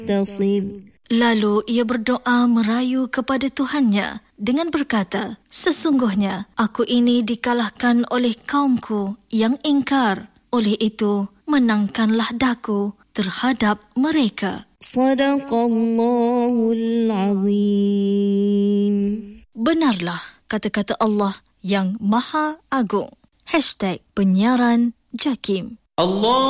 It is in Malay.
Lalu ia berdoa merayu kepada Tuhannya dengan berkata, sesungguhnya aku ini dikalahkan oleh kaumku yang ingkar. Oleh itu, menangkanlah daku terhadap mereka. Sadaqallahul Azim. Benarlah kata-kata Allah yang Maha Agung. #penyiaran JAKIM. Allah